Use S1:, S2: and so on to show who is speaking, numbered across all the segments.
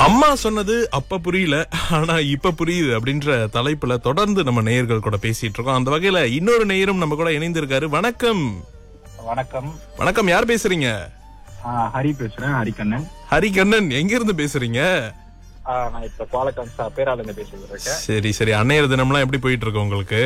S1: அம்மா சொன்னது அப்ப புரியல, ஆனா இப்ப புரியுது அப்படின்ற தலைப்புல தொடர்ந்து நம்ம நேயர்கள் கூட பேசிட்டு இருக்கோம். அந்த வகையில இன்னொரு நேயரும் நம்ம கூட இணைந்திருக்காரு. வணக்கம்.
S2: வணக்கம்.
S1: வணக்கம், யார் பேசுறீங்க?
S2: ஹரி பேசுறேன், ஹரிகண்ணன்.
S1: ஹரிகண்ணன், எங்க இருந்து பேசுறீங்க?
S2: நான் இப்ப பாலக்காடு பேரால இருந்து பேசிட்டு இருக்கேன்.
S1: சரி சரி, அன்னையர் தினம்லாம் எப்படி போயிட்டு இருக்கு உங்களுக்கு?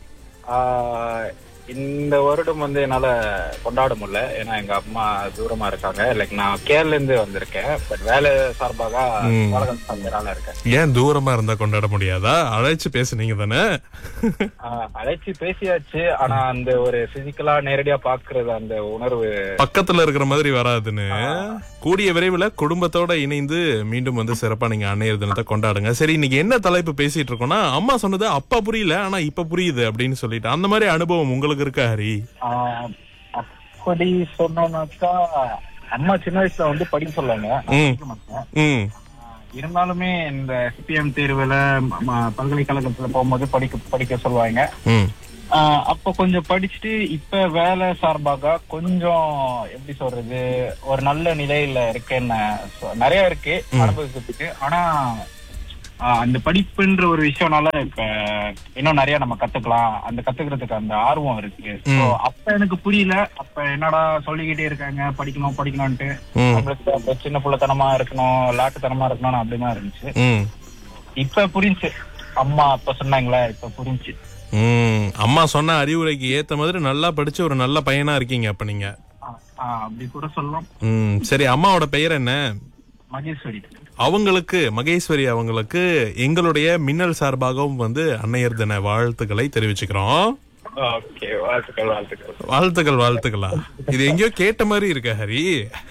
S2: இந்த வருடம் என்னால கொண்டாட முடியல, ஏன்னா எங்க அம்மா தூரமா இருக்காங்க. லைக் நான் கேரள இருந்து வந்திருக்கேன், பட் வேலை சார்பாக பாலக்காடு பேரால இருக்கேன்.
S1: ஏன் தூரமா இருந்தா கொண்டாட முடியாதா? அழைச்சு பேசுனீங்க தானே?
S2: அழைச்சி பேசியாச்சு, ஆனா அந்த ஒரு பிசிக்கலா நேரடியா பாக்குறது அந்த உணர்வு
S1: பக்கத்துல இருக்கிற மாதிரி வராதுன்னு. கூடிய விரைவில் குடும்பத்தோட இணைந்து மீண்டும் சிறப்பா நீங்க அன்னையர் தினத்தை கொண்டாடுங்க. சரி, இன்னைக்கு என்ன தலைப்பு பேசிட்டு இருக்கோம்னா, அம்மா சொன்னது அப்ப புரியல ஆனா இப்ப புரியுது அப்படின்னு சொல்லிட்டு, அந்த மாதிரி அனுபவம் உங்களுக்கு இருக்கா ஹரி?
S2: அப்படி சொன்னோம்னாக்கா, அம்மா சின்ன வயசுல படிக்க சொல்லுவாங்க. இருந்தாலுமே இந்த சிபிஎம் தேர்வுல பல்கலைக்கழகத்துல போகும்போது படிக்க சொல்லுவாங்க. அப்ப கொஞ்சம் படிச்சுட்டு இப்ப வேலை சார்பாக கொஞ்சம் எப்படி சொல்றது, ஒரு நல்ல நிலையில இருக்கேன்னு நிறைய இருக்கு அனுபவிக்கிறதுக்கு. ஆனா அந்த படிப்புன்ற ஒரு விஷயம்னால இப்ப இன்னும் நிறைய நம்ம கத்துக்கலாம், அந்த கத்துக்கிறதுக்கு அந்த ஆர்வம் இருக்கு. அப்ப எனக்கு புரியல, அப்ப என்னடா சொல்லிக்கிட்டே இருக்காங்க படிக்கணும் படிக்கணும்ட்டு, நம்மளுக்கு சின்ன புள்ளத்தனமா இருக்கணும், லாட்டுத்தனமா இருக்கணும் அப்படிமா இருந்துச்சு. இப்ப புரிஞ்சு, அம்மா அப்ப சொன்னாங்களே, இப்ப புரிஞ்சு.
S1: அம்மா சொன்ன அறிவுரைக்கு ஏத்த மாதிரி நல்லா படிச்சு ஒரு நல்ல பையனா இருக்கீங்க அப்ப நீங்க.
S2: அப்படி கூட சொல்லலாம்.
S1: சரி, அம்மாவோட பெயர் என்ன?
S2: மகேஸ்வரி.
S1: மகேஸ்வரி அவங்களுக்கு எங்களுடைய மின்னல் சார்பாகவும் அன்னையர் தின வாழ்த்துக்களை தெரிவிச்சுக்கிறோம். வாழ்த்துக்கள் வாழ்த்துக்களா? இது எங்கேயோ கேட்ட மாதிரி இருக்க ஹரி.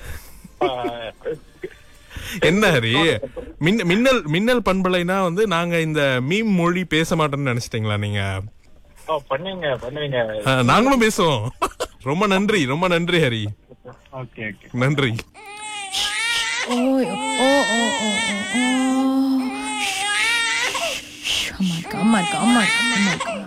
S1: என்ன ஹரி, மின்னல் பண்பலைனா நாங்க இந்த மீம் மொழி பேச மாட்டோம்னு நினைச்சிட்டீங்களா நீங்க? நாங்களும் பேசுவோம். ரொம்ப நன்றி, ரொம்ப நன்றி ஹரி. நன்றி.
S3: Oh my god.